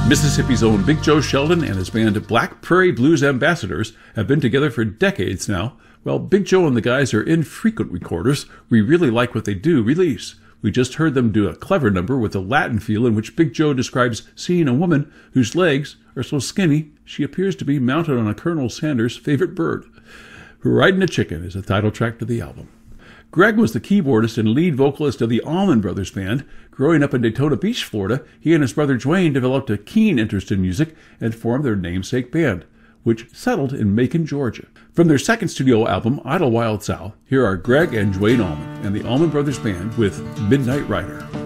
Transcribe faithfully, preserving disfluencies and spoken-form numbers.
Mississippi's own Big Joe Sheldon and his band Black Prairie Blues Ambassadors have been together for decades now. Well, Big Joe and the guys are infrequent recorders. We really like what they do release. We just heard them do a clever number with a Latin feel in which Big Joe describes seeing a woman whose legs are so skinny she appears to be mounted on a Colonel Sanders' favorite bird. Riding a Chicken is the title track to the album. Greg was the keyboardist and lead vocalist of the Allman Brothers Band. Growing up in Daytona Beach, Florida, he and his brother Dwayne developed a keen interest in music and formed their namesake band, which settled in Macon, Georgia. From their second studio album, Idlewild South, here are Greg and Dwayne Allman and the Allman Brothers Band with Midnight Rider.